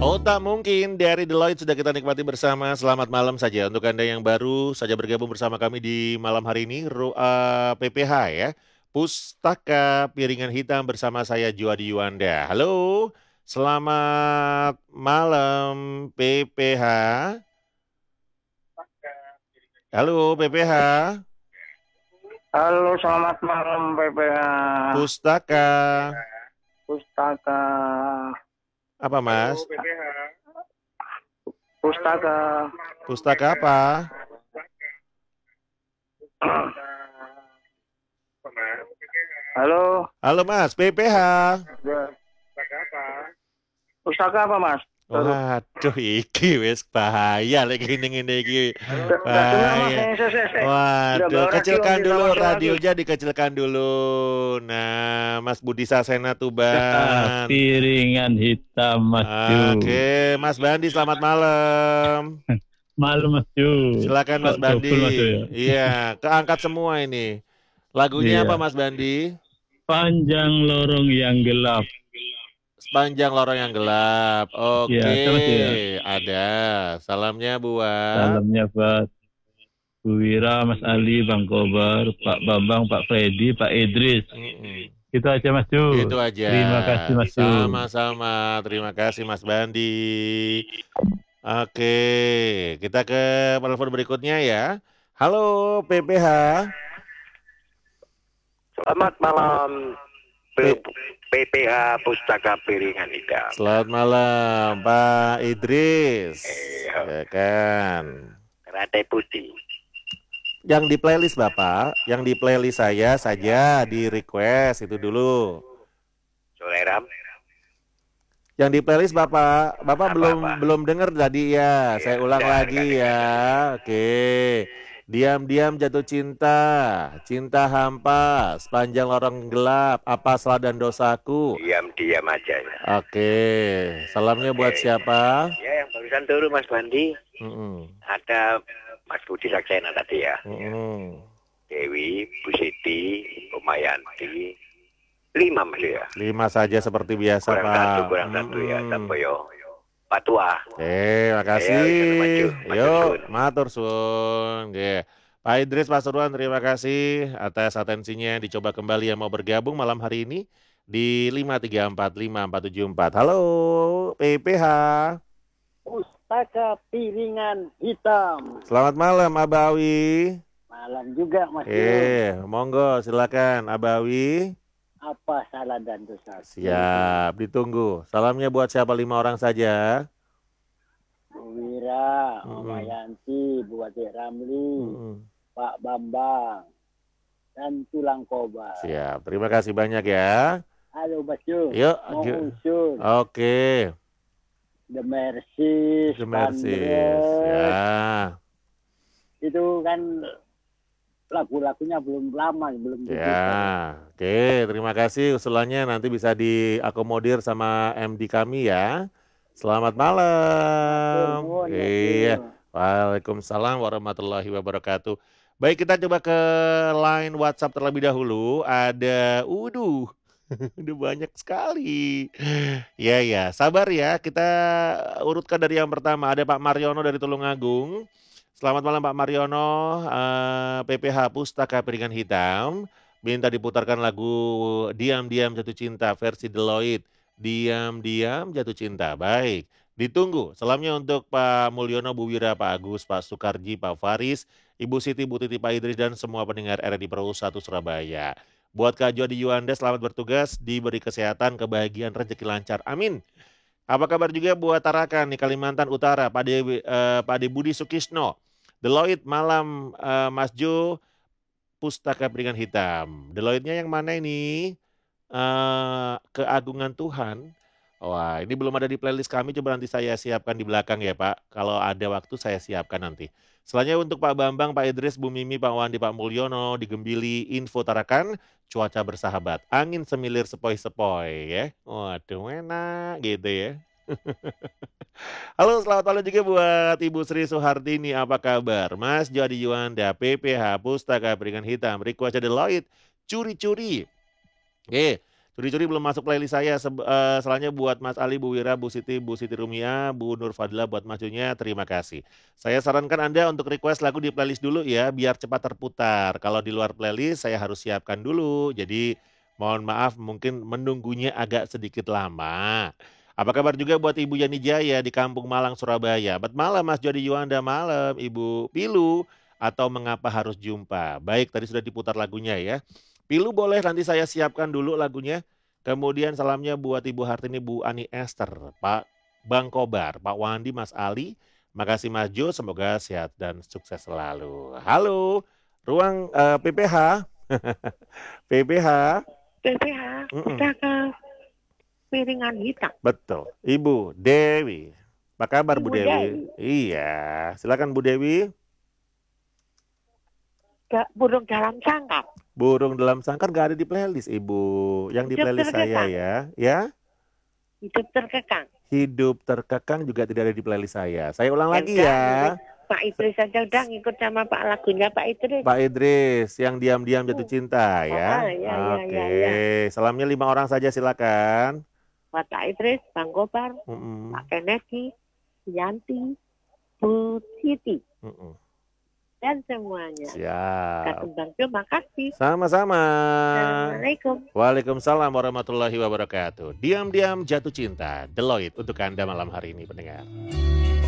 Oh tak mungkin dari Deloitte sudah kita nikmati bersama. Selamat malam saja untuk Anda yang baru saja bergabung bersama kami di malam hari ini. PPH ya, Pustaka Piringan Hitam bersama saya Juadi Yuanda. Halo, selamat malam PPH. Halo PPH. Halo, selamat malam PPH. Pustaka. Pustaka. Apa Mas? Pustaka. Pustaka apa? Halo. Halo Mas, PPH. Pustaka apa, Mas? Waduh, iki wis bahaya lagi ngene iki. Gak dengar, Mas. Bahaya. Udah Waduh, bawa radio, kecilkan kita dulu masuk lagi. radionya, dikecilkan dulu. Nah, Mas Budi Sasena Tuban. Piringan hitam Mas Ju. Oke, Mas Bandi selamat malam. Malam Mas Ju. Silakan Mas Kok Bandi. double Mas Ju ya? Iya, keangkat semua ini. Lagunya apa Iya. Mas Bandi? Panjang lorong yang gelap. Sepanjang lorong yang gelap. Iya, Oke, ada Mas Ju ya. ada. Salamnya buat Salamnya buat Bu Wira, Mas Ali, Bang Kobar, Pak Bambang, Pak Freddy, Pak Idris. Itu aja Mas Ju. Itu aja. Terima kasih Mas Ju. Sama-sama. Terima kasih Mas Bandi. Oke, kita ke telepon berikutnya ya. Halo PPH. Selamat malam PPH Pustaka Piringan Hitam. Selamat malam Pak Idris. Ya kan. Rantai putih. Yang di playlist Bapak, yang di playlist saya saja di request itu dulu. Soleram. Yang di playlist Bapak belum dengar tadi ya. Saya ulang lagi ya. Oke. Diam-diam jatuh cinta, cinta hampa, sepanjang lorong gelap, apa salah dan dosaku. Diam-diam aja ya. Oke. Salamnya buat siapa? Ya, yang barusan turun Mas Bandi. Ada Mas Budi Saksena tadi ya. Dewi, Bu Siti, Umayanti. 5 Mas ya. 5 saja seperti biasa Pak. Kurang satu ya. Tampoyo. Patua. Makasih. Yuk, matur suwun. Pak Idris Pasuruan, terima kasih atas atensinya. Dicoba kembali yang mau bergabung malam hari ini di 5345474. Halo, PPH. Pustaka Piringan Hitam. Selamat malam, Abawi. Malam juga, Mas. Monggo silakan, Abawi. Apa salah dan dosa? Siap, ditunggu. Salamnya buat siapa? 5 orang saja. Bu Wira, Umayanti, Bu Wati Ramli, Pak Bambang, dan Tulang Kobar. Siap, terima kasih banyak ya. Halo Mas Ju. Yuk, usul. Oke. The Mercy, ya. Itu kan lagu-lagunya belum lama, belum ya. Oke, terima kasih usulannya, nanti bisa diakomodir sama MD kami ya. Selamat malam. Iya. Waalaikumsalam warahmatullahi wabarakatuh. Baik, kita coba ke line WhatsApp terlebih dahulu. Ada udah banyak sekali. Ya, sabar ya. Kita urutkan dari yang pertama. Ada Pak Mariono dari Tulungagung. Selamat malam Pak Mariono, PPH Pustaka Piringan Hitam. Minta diputarkan lagu Diam-Diam Jatuh Cinta versi Deloitte. Diam-diam jatuh cinta. Baik, ditunggu. Salamnya untuk Pak Mulyono, Bu Wira, Pak Agus, Pak Sukarji, Pak Faris, Ibu Siti, Bu Titi, Pak Idris, dan semua pendengar RRI Pro 1 Surabaya. Buat Kak Juadi Yuanda, selamat bertugas, diberi kesehatan, kebahagiaan, rezeki lancar. Amin. Apa kabar juga buat Tarakan di Kalimantan Utara, Pak De Budi Sukisno. Deloitte malam Mas Jo, Pustaka Piringan Hitam. Deloitte-nya yang mana ini? Keagungan Tuhan. Wah, ini belum ada di playlist kami, coba nanti saya siapkan di belakang ya Pak. Kalau ada waktu saya siapkan nanti. Selanjutnya untuk Pak Bambang, Pak Idris, Bu Mimi, Pak Wandi, Pak Mulyono, di Gembili, info Tarakan, cuaca bersahabat, angin semilir sepoi-sepoi ya. Waduh, enak gitu ya. Halo, selamat malam juga buat Ibu Sri Suhartini, apa kabar? Mas Juadi Yuanda, PPH Pustaka Piringan Hitam, request Deloitte, curi-curi. Oke, Curi-curi belum masuk playlist saya. Selanjutnya buat Mas Ali, Bu Wira, Bu Siti Rumia, Bu Nur Fadla buat majunya. Terima kasih. Saya sarankan Anda untuk request lagu di playlist dulu ya, biar cepat terputar. Kalau di luar playlist saya harus siapkan dulu. Jadi mohon maaf mungkin menunggunya agak sedikit lama. Apa kabar juga buat Ibu Yani Jaya di Kampung Malang, Surabaya. Selamat malam Mas Jody Yuanda, malam Ibu Pilu atau Mengapa Harus Jumpa. Baik, tadi sudah diputar lagunya ya. Pilu boleh nanti saya siapkan dulu lagunya. Kemudian salamnya buat Ibu Hartini, Bu Ani Esther, Pak Bang Kobar, Pak Wandi, Mas Ali. Makasih Mas Jo, semoga sehat dan sukses selalu. Halo, ruang PPH. PPH. PPH, Mm-mm. udah ke piringan hitam. Betul. Ibu Dewi. Apa kabar Bu Ibu Dewi? Dewi. Iya, silakan Bu Dewi. Burung dalam sangkar. Burung dalam sangkar gak ada di playlist Ibu. Yang di Hidup playlist saya terkekang. ya. Ya. Hidup terkekang. Hidup terkekang juga tidak ada di playlist saya. Saya ulang lagi Udah, ya. Pak Idris saja udah ngikut sama Pak lagunya Pak Idris. Pak Idris yang diam-diam jatuh cinta ya. Ya, Oke. ya. Salamnya 5 orang saja silakan. Buat Pak Idris, Bang Gobar, Mm-mm. Pak Kennedy, Yanti, Bu Siti, dan semuanya. Siap. Kak Bang Jo, makasih. Sama-sama. Assalamualaikum. Waalaikumsalam warahmatullahi wabarakatuh. Diam-diam jatuh cinta. Deloitte untuk Anda malam hari ini pendengar.